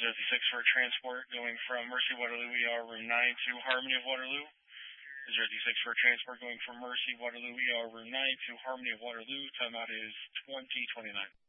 Jersey 6 for transport going from Mercy Waterloo ER room 9 to Harmony of Waterloo. Jersey 6 for transport going from Mercy Waterloo ER room 9 to Harmony of Waterloo. Timeout is 20:29.